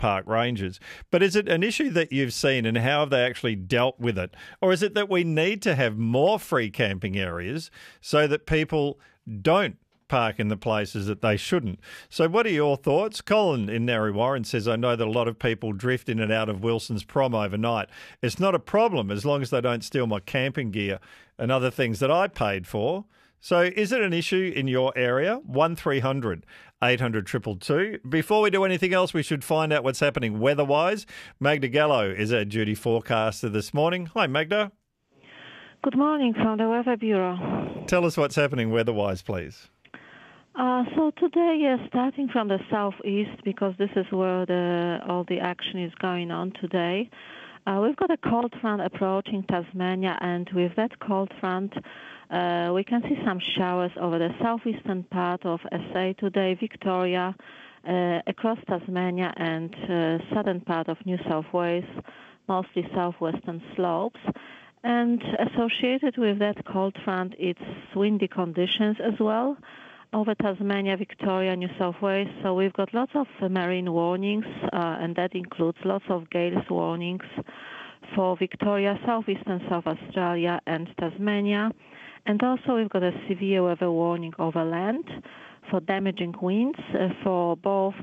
park rangers. But is it an issue that you've seen, and how have they actually dealt with it? Or is it that we need to have more free camping areas so that people don't park in the places that they shouldn't? So what are your thoughts? Colin in Narre Warren says, I know that a lot of people drift in and out of Wilson's Prom overnight. It's not a problem as long as they don't steal my camping gear and other things that I paid for. So is it an issue in your area? 1300 800 222. Before we do anything else, we should find out what's happening weather-wise. Magda Gallo is our duty forecaster this morning. Hi, Magda. Good morning from the Weather Bureau. Tell us what's happening weather-wise, please. So today, starting from the southeast, because this is where all the action is going on today, we've got a cold front approaching Tasmania, and with that cold front, we can see some showers over the southeastern part of SA today, Victoria, across Tasmania and southern part of New South Wales, mostly southwestern slopes. And associated with that cold front, it's windy conditions as well over Tasmania, Victoria, New South Wales. So we've got lots of marine warnings, and that includes lots of gales warnings for Victoria, southeastern South Australia and Tasmania. And also we've got a severe weather warning over land for damaging winds for both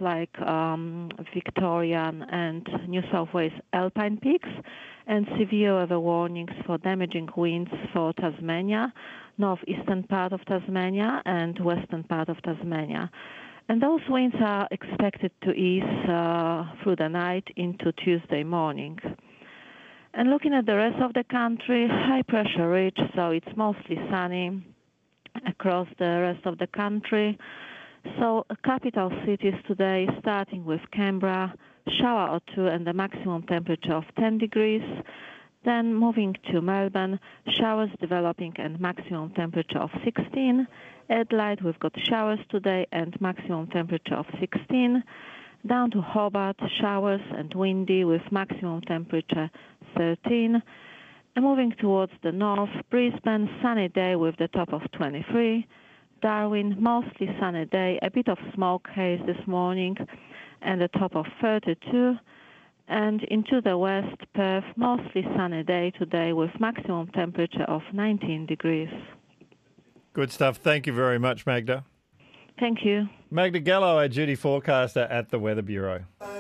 Victorian and New South Wales alpine peaks, and severe weather warnings for damaging winds for Tasmania, northeastern part of Tasmania and western part of Tasmania. And those winds are expected to ease through the night into Tuesday morning. And looking at the rest of the country, high pressure ridge, so it's mostly sunny across the rest of the country. So capital cities today, starting with Canberra, shower or two and the maximum temperature of 10 degrees. Then moving to Melbourne, showers developing and maximum temperature of 16. Adelaide, we've got showers today and maximum temperature of 16. Down to Hobart, showers and windy with maximum temperature 13. And moving towards the north, Brisbane, sunny day with the top of 23. Darwin, mostly sunny day, a bit of smoke haze this morning, and the top of 32. And into the west, Perth, mostly sunny day today with maximum temperature of 19 degrees. Good stuff. Thank you very much, Magda. Thank you. Magda Gallo, our duty forecaster at the Weather Bureau.